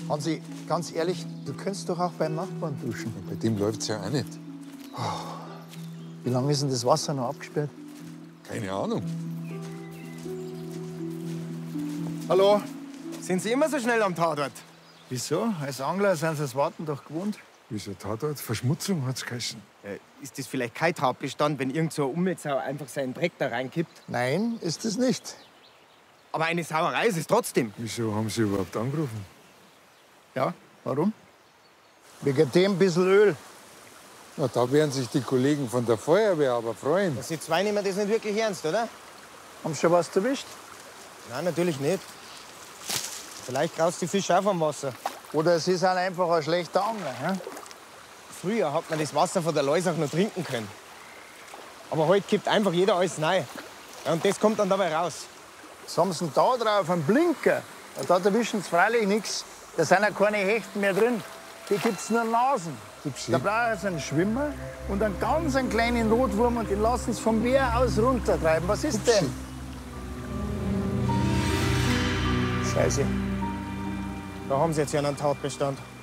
Hansi, ganz ehrlich, du könntest doch auch beim Nachbarn duschen. Bei dem läuft's ja auch nicht. Wie lange ist denn das Wasser noch abgesperrt? Keine Ahnung. Hallo? Sind Sie immer so schnell am Tatort? Wieso? Als Angler sind Sie das Warten doch gewohnt. Wieso Tatort? Verschmutzung hat's geheißen. Ist das vielleicht kein Tatbestand, wenn irgend so eine Umweltsau einfach seinen Dreck da reinkippt? Nein, ist es nicht. Aber eine Sauerei ist es trotzdem. Wieso haben Sie überhaupt angerufen? Ja, warum? Wegen dem bisschen Öl. Na, da werden sich die Kollegen von der Feuerwehr aber freuen. Sie zwei nehmen das nicht wirklich ernst, oder? Haben Sie schon was erwischt? Nein, natürlich nicht. Vielleicht graust die Fische auch vom Wasser. Oder Sie sind einfach ein schlechter Angler. Ja? Früher hat man das Wasser von der Leusach noch trinken können. Aber heute kippt einfach jeder alles rein. Ja, und das kommt dann dabei raus. Was haben Sie denn da drauf? Ein Blinker? Ja, da erwischen Sie freilich nichts. Da sind ja keine Hechten mehr drin. Hier gibt's nur Nasen. Da brauchen Sie einen Schwimmer und einen ganz kleinen Rotwurm und den lassen Sie vom Wehr aus runtertreiben. Was ist denn? Scheiße. Da haben Sie jetzt ja einen Tatbestand.